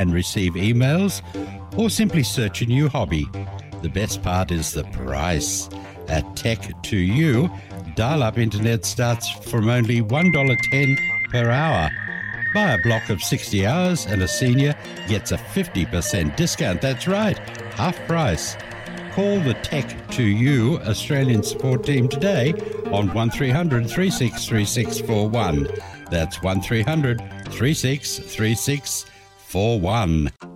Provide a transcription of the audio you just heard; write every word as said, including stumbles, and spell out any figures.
and receive emails, or simply search a new hobby. The best part is the price. At Tech to You, dial-up internet starts from only one dollar ten per hour. Buy a block of sixty hours and a senior gets a fifty percent discount. That's right, half price. Call the Tech to You Australian support team today on one three hundred, three six three six four one. That's one three hundred, three six three six four one.